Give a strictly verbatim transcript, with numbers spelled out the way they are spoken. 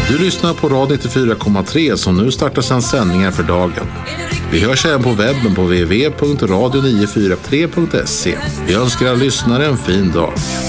Du lyssnar på Radio nittiofyra komma tre som nu startar sina sändningar för dagen. Vi hörs även på webben på w w w punkt radio nio fyra tre punkt se. Vi önskar alla lyssnare en fin dag.